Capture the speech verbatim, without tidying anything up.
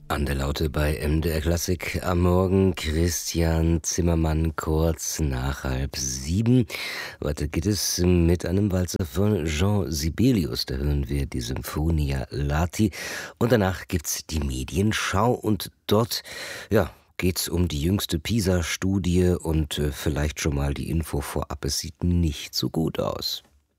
An der Laute bei M D R Klassik am Morgen. Christian Zimmermann kurz nach halb sieben. Weiter geht es mit einem Walzer von Jean Sibelius. Da hören wir die Symphonia Lati. Und danach gibt's die Medienschau. Und dort, ja, geht's um die jüngste PISA-Studie und äh, vielleicht schon mal die Info vorab. Es sieht nicht so gut aus.